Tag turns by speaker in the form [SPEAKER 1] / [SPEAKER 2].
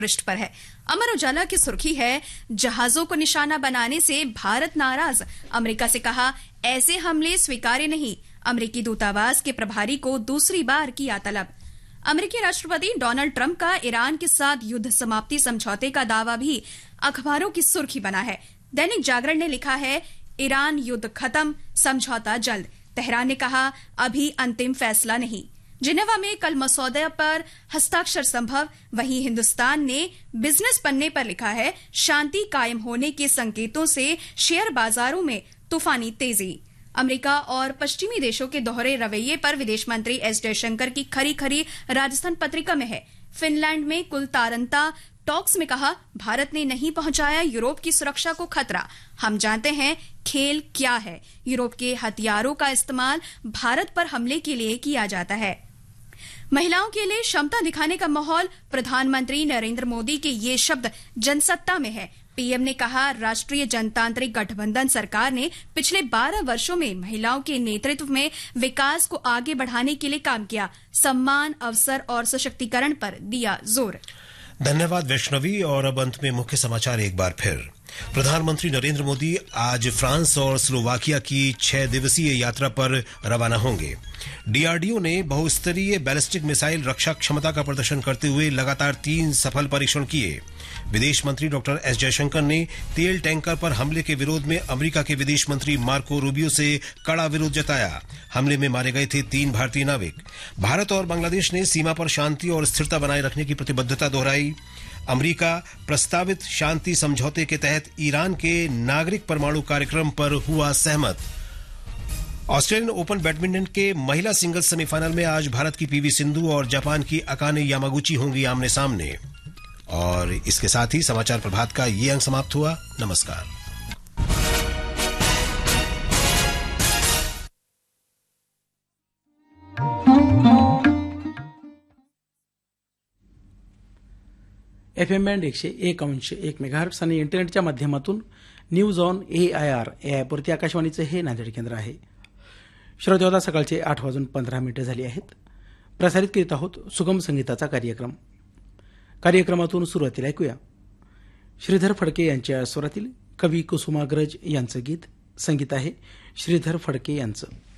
[SPEAKER 1] पृष्ठ पर है। अमर उजाला की सुर्खी है, जहाजों को निशाना बनाने से भारत नाराज, अमेरिका से कहा ऐसे हमले स्वीकार्य नहीं। अमेरिकी दूतावास के प्रभारी को दूसरी बार किया तलब। अमेरिकी राष्ट्रपति डोनाल्ड ट्रंप का ईरान के साथ युद्ध समाप्ति समझौते का दावा भी अखबारों की सुर्खी बना है। दैनिक जागरण ने लिखा है, ईरान युद्ध खत्म, समझौता जल्द। तेहरान ने कहा अभी अंतिम फैसला नहीं। जिनेवा में कल मसौदे पर हस्ताक्षर संभव। वहीं हिंदुस्तान ने बिजनेस पन्ने पर लिखा है, शांति कायम होने के संकेतों से शेयर बाजारों में तूफानी तेजी। अमेरिका और पश्चिमी देशों के दोहरे रवैये पर विदेश मंत्री एस जयशंकर की खरी खरी राजस्थान पत्रिका में है। फिनलैंड में कुलतारंता टॉक्स में कहा, भारत ने नहीं पहुंचाया यूरोप की सुरक्षा को खतरा। हम जानते हैं खेल क्या है। यूरोप के हथियारों का इस्तेमाल भारत पर हमले के लिए किया जाता है। महिलाओं के लिए क्षमता दिखाने का माहौल, प्रधानमंत्री नरेंद्र मोदी के ये शब्द जनसत्ता में है। पीएम ने कहा, राष्ट्रीय जनतांत्रिक गठबंधन सरकार ने पिछले 12 वर्षों में महिलाओं के नेतृत्व में विकास को आगे बढ़ाने के लिए काम किया। सम्मान, अवसर और सशक्तिकरण पर दिया जोर।
[SPEAKER 2] धन्यवाद वैष्णवी। और अब अंत में मुख्य समाचार एक बार फिर। प्रधानमंत्री नरेंद्र मोदी आज फ्रांस और स्लोवाकिया की 6 दिवसीय यात्रा पर रवाना होंगे। डीआरडीओ ने बहुस्तरीय बैलिस्टिक मिसाइल रक्षा क्षमता का प्रदर्शन करते हुए लगातार 3 सफल परीक्षण किए। विदेश मंत्री डॉक्टर एस जयशंकर ने तेल टैंकर पर हमले के विरोध में अमेरिका के विदेश मंत्री मार्को रूबियो से कड़ा विरोध जताया। हमले में मारे गए थे 3 भारतीय नाविक। भारत और बांग्लादेश ने सीमा पर शांति और स्थिरता बनाए रखने की प्रतिबद्धता दोहराई। अमेरिका प्रस्तावित शांति समझौते के तहत ईरान के नागरिक परमाणु कार्यक्रम पर हुआ सहमत। ऑस्ट्रेलियन ओपन बैडमिंटन के महिला सिंगल्स सेमीफाइनल में आज भारत की पीवी सिंधु और जापान की अकाने यामागुची होंगी आमने सामने। और इसके साथ ही समाचार प्रभात का ये अंक समाप्त हुआ। नमस्कार।
[SPEAKER 3] FM बँड 101.1 मेगाहर्ट्झ आणि इंटरनेटच्या माध्यमातून न्यूज ऑन AIR या ॲपवरती आकाशवाणीचे हे नांदेड केंद्र आहे। श्रोते होता सकाळचे 8:15 झाली आहेत। प्रसारित करीत आहोत सुगम संगीताचा कार्यक्रम। कार्यक्रमातून सुरुवातीला ऐकूया श्रीधर फडके यांच्या स्वरातील कवी कुसुमाग्रज यांचं गीत। संगीत आहे श्रीधर फडके यांचं।